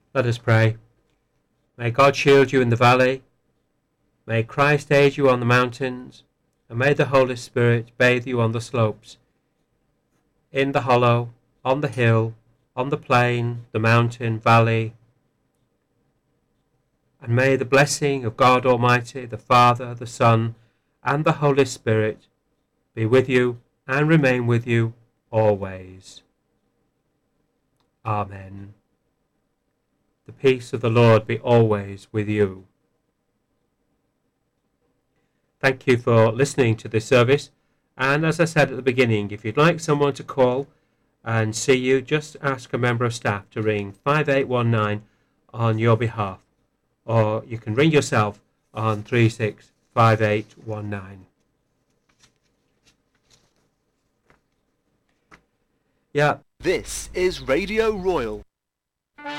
Let us pray. May God shield you in the valley, may Christ aid you on the mountains, and may the Holy Spirit bathe you on the slopes, in the hollow, on the hill, on the plain, the mountain, valley. And may the blessing of God Almighty, the Father, the Son, and the Holy Spirit be with you and remain with you always. Amen. The peace of the Lord be always with you. Thank you for listening to this service. And as I said at the beginning, if you'd like someone to call and see you, just ask a member of staff to ring 5819 on your behalf. Or you can ring yourself on 365819. Yeah. This is Radio Royal.